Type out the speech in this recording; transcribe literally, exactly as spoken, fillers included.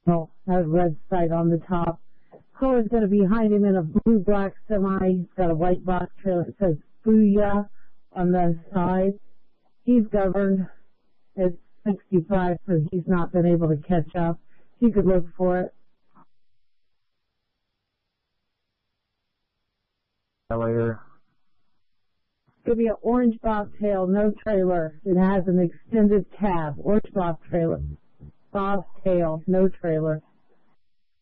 Oh, has a red sight on the top. Car's going to be behind him in a blue-black semi. He's got a white box trailer. It says Booyah on the side. He's governed. It's sixty-five, so he's not been able to catch up. You could look for it. Later. It's going to be an orange bobtail, no trailer. It has an extended cab. Orange bob trailer. Bobtail, no trailer.